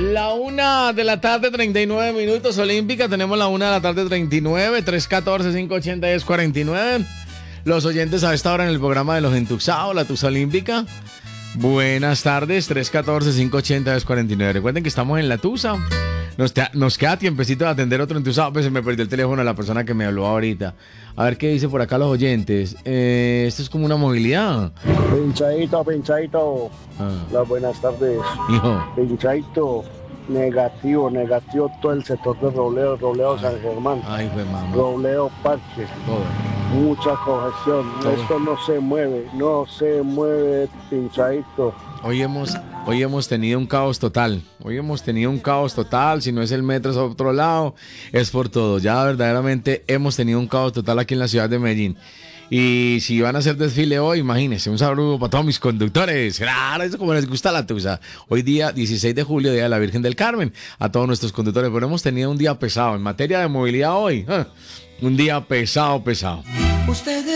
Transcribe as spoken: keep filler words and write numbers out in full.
La una de la tarde, treinta y nueve minutos, Olímpica. Tenemos la una de la tarde, treinta y nueve, tres uno cuatro, cinco ocho cero, diez cuarenta y nueve. Los oyentes a esta hora en el programa de los Entuxados, la Tusa Olímpica. Buenas tardes, tres uno cuatro, cinco ocho cero, diez cuarenta y nueve. Recuerden que estamos en la Tusa. Nos, te, nos queda tiempecito de atender otro entusado. Pues se me perdió el teléfono de la persona que me habló ahorita. A ver qué dice por acá los oyentes. Eh, esto es como una movilidad. Pinchadito, pinchadito. Ah. Las buenas tardes. Hijo. Pinchadito. Negativo, negativo todo el sector de Robledo, Robledo San Germán. Ay, fue mamá. Robledo Parque. Todo. Mucha congestión. Todo. Esto no se mueve, no se mueve, pinchadito. Hoy hemos, hoy hemos tenido un caos total. Hoy hemos tenido un caos total. Si no es el metro, es otro lado. Es por todo. Ya verdaderamente hemos tenido un caos total aquí en la ciudad de Medellín. Y si van a hacer desfile hoy, imagínense, un saludo para todos mis conductores. Claro, eso como les gusta la Tusa. Hoy día dieciséis de julio, Día de la Virgen del Carmen. A todos nuestros conductores. Pero hemos tenido un día pesado. En materia de movilidad hoy, ¿eh? Un día pesado, pesado. Ustedes